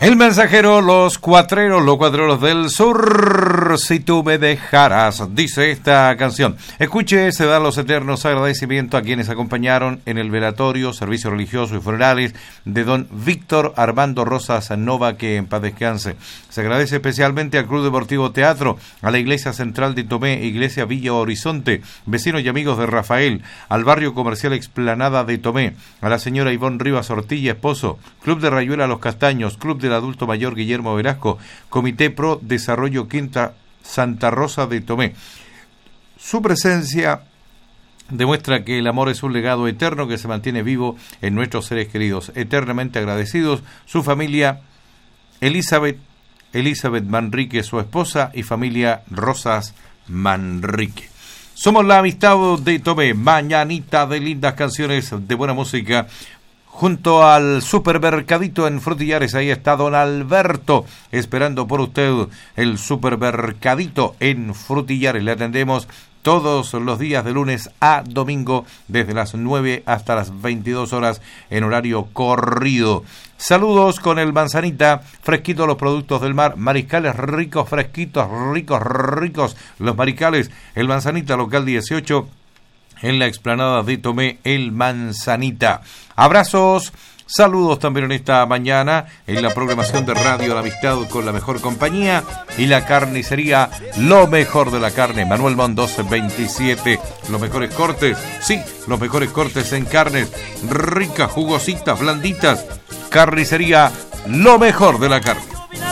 El Mensajero, los cuatreros del sur, si tú me dejaras, dice esta canción. Escuche, se dan los eternos agradecimientos a quienes acompañaron en el velatorio, servicio religioso y funerales de don Víctor Armando Rosas Nova, que en paz descanse. Se agradece especialmente al Club Deportivo Teatro, a la Iglesia Central de Tomé, Iglesia Villa Horizonte, vecinos y amigos de Rafael, al Barrio Comercial Explanada de Tomé, a la señora Ivonne Rivas Ortilla, esposo, Club de Rayuela Los Castaños, Club del Adulto Mayor Guillermo Velasco, Comité Pro Desarrollo Quinta Santa Rosa de Tomé. Su presencia demuestra que el amor es un legado eterno que se mantiene vivo en nuestros seres queridos. Eternamente agradecidos, su familia Elizabeth Manrique, su esposa, y familia Rosas Manrique. Somos la amistad de Tomé, mañanita de lindas canciones, de buena música. Junto al supermercadito en Frutillares, ahí está don Alberto, esperando por usted. El supermercadito en Frutillares, le atendemos todos los días de lunes a domingo, desde las 9 hasta las 22 horas en horario corrido. Saludos con el Manzanita, fresquitos los productos del mar, mariscales ricos, fresquitos, ricos los mariscales. El Manzanita, local 18, en la explanada de Tomé, el Manzanita. Abrazos, saludos también en esta mañana en la programación de Radio La Amistad con la mejor compañía y la carnicería, lo mejor de la carne. Manuel Mon 1227, los mejores cortes, sí, los mejores cortes en carnes, ricas, jugositas, blanditas. Carnicería, lo mejor de la carne.